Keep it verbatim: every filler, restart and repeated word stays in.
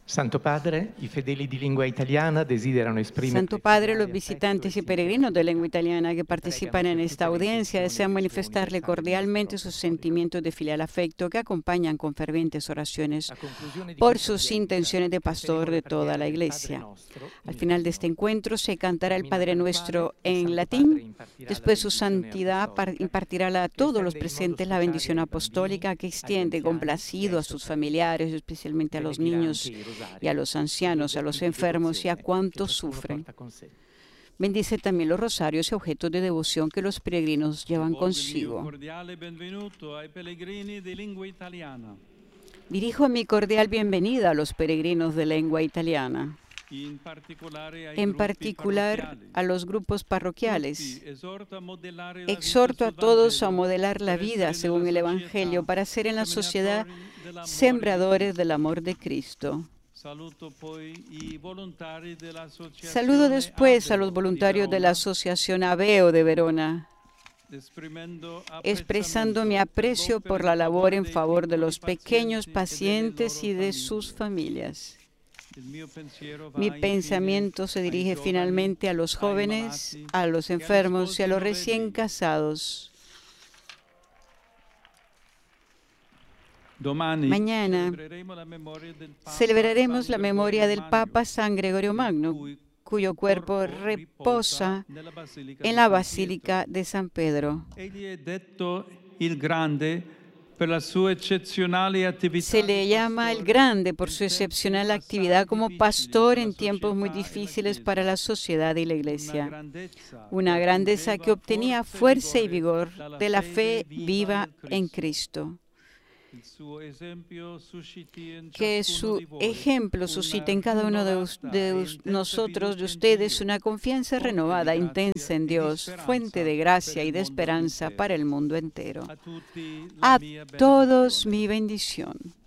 Santo Padre, i fedeli di lingua italiana desiderano esprimere... Santo Padre, los visitantes y peregrinos de lengua italiana que participan en esta audiencia desean manifestarle cordialmente sus sentimientos de filial afecto que acompañan con fervientes oraciones por sus intenciones de pastor de toda la Iglesia. Al final de este encuentro se cantará el Padre Nuestro en latín. Después su santidad impartirá a todos los presentes la bendición apostólica que extiende complacido a sus familiares, especialmente a los niños y a los ancianos, a los enfermos y a cuantos sufren. Bendice también los rosarios y objetos de devoción que los peregrinos llevan consigo. Dirijo mi cordial bienvenida a los peregrinos de lengua italiana, en particular a los grupos parroquiales. Exhorto a todos a modelar la vida según el Evangelio para ser en la sociedad sembradores del amor de Cristo. Saludo después a los voluntarios de la Asociación Aveo de Verona, expresando mi aprecio por la labor en favor de los pequeños pacientes y de sus familias. Mi pensamiento se dirige finalmente a los jóvenes, a los enfermos y a los recién casados. Mañana celebraremos la memoria del Papa San Gregorio Magno, cuyo cuerpo reposa en la Basílica de San Pedro. Se le llama el Grande por su excepcional actividad como pastor en tiempos muy difíciles para la sociedad y la Iglesia. Una grandeza que obtenía fuerza y vigor de la fe viva en Cristo. Que su ejemplo suscite en cada uno de, de nosotros, de ustedes, una confianza renovada, intensa en Dios, fuente de gracia y de esperanza para el mundo entero. A todos mi bendición.